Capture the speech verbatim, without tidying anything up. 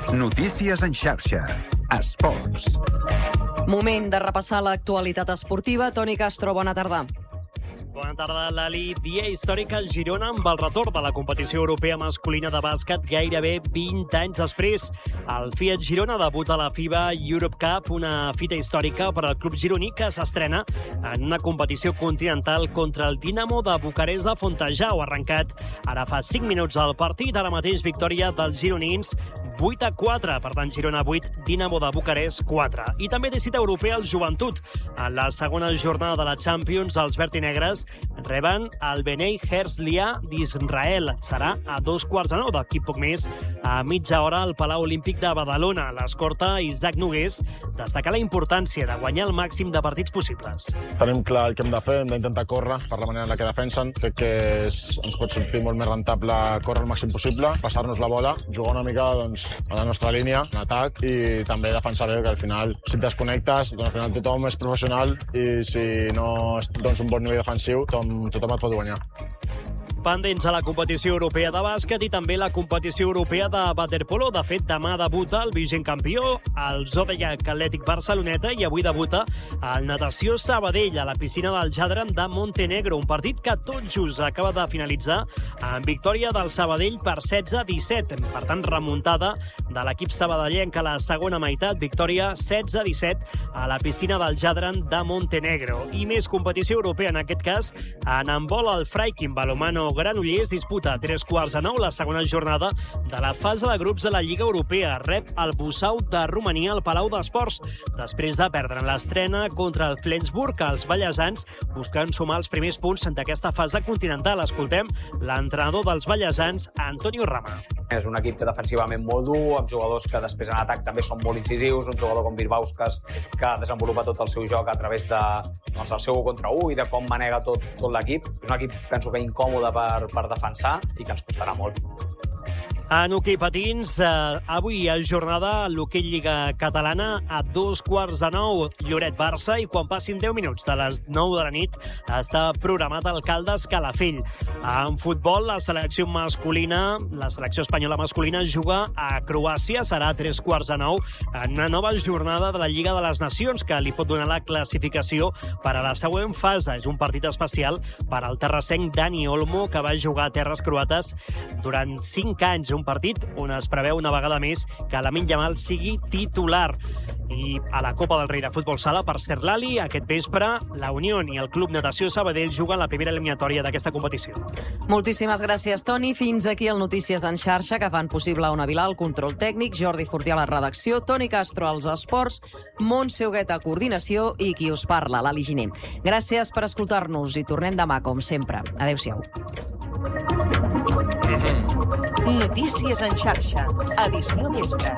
Notícies en xarxa. Esports. Moment de repassar l'actualitat esportiva. Toni Castro, bona tarda. Bona tarda, Lali. Dia històric al Girona amb el retorn de la competició europea masculina de bàsquet gairebé vint anys després. El Fiat Girona debuta a la FIBA Europe Cup, una fita històrica per al club gironí que s'estrena en una competició continental contra el Dinamo de Bucarest de Fontejau. Arrencat ara fa cinc minuts al partit, ara mateix victòria dels gironins vuit a quatre. Per tant, Girona vuit, Dinamo de Bucarest quatre. I també té cita europea al Joventut. En la segona jornada de la Champions, els vertinegres reben el Bnei Herzliya d'Israel. Serà a dos quarts de nou, d'aquí poc més, a mitja hora al Palau Olímpic de Badalona. L'escorta Isaac Nogués destaca la importància de guanyar el màxim de partits possibles. Tenim clar el que hem de fer, hem d'intentar córrer per la manera en la que defensen. Crec que és, ens pot sortir molt més rentable córrer el màxim possible, passar-nos la bola, jugar una mica doncs, a la nostra línia, en atac, i també defensar bé, que al final, si et desconnectes, doncs, al final tothom és professional i si no dones un bon nivell defensiu, tothom, tothom et pot guanyar. Pendents a la competició europea de bàsquet i també la competició europea de waterpolo. De fet, demà debuta el vigent campió, el Zodiac Atlètic Barceloneta, i avui debuta el Natació Sabadell a la piscina del Jadran de Montenegro. Un partit que tot just acaba de finalitzar amb victòria del Sabadell per setze a disset. Per tant, remuntada de l'equip sabadellenc a la segona meitat. Victòria setze a disset a la piscina del Jadran de Montenegro. I més competició europea, en aquest cas, en handbol. El Freikin Balonmano Granollers disputa a tres quarts de nou la segona jornada de la fase de grups de la Lliga Europea. Rep el Bussau de Romania al Palau d'Esports. Després de perdre en l'estrena contra el Flensburg, els ballesans busquen sumar els primers punts d'aquesta fase continental. Escoltem l'entrenador dels ballesans, Antonio Rama. És un equip defensivament molt dur, amb jugadors que després en atac també són molt incisius, un jugador com Birbauskas que desenvolupa tot el seu joc a través de, doncs, del seu u contra u i de com manega tot, tot l'equip. És un equip, penso que incòmode per, per defensar i que ens costarà molt. En hoquei patins, eh, avui hi ha jornada a l'hoquei Lliga Catalana a dos quarts de nou, Lloret-Barça, i quan passin deu minuts de les nou de la nit està programat el Caldes Calafell. En futbol, la selecció masculina, la selecció espanyola masculina juga a Croàcia, serà a tres quarts de nou en una nova jornada de la Lliga de les Nacions que li pot donar la classificació per a la següent fase. És un partit especial per al terrassenc Dani Olmo, que va jugar a terres croates durant cinc anys, un partit on es preveu una vegada més que Lamine Yamal sigui titular. I a la Copa del Rei de Futbol Sala, per ser l'Ali, aquest vespre, la Unió i el Club Natació Sabadell juguen la primera eliminatòria d'aquesta competició. Moltíssimes gràcies, Toni. Fins aquí el Notícies en xarxa, que fan possible Ona Vilà, el control tècnic, Jordi Fortià a la redacció, Toni Castro als esports, Montse Huguet a coordinació i qui us parla, l'Ali Giner. Gràcies per escoltar-nos i tornem demà, com sempre. Adéu-siau. Notícies en xarxa, edició vespre.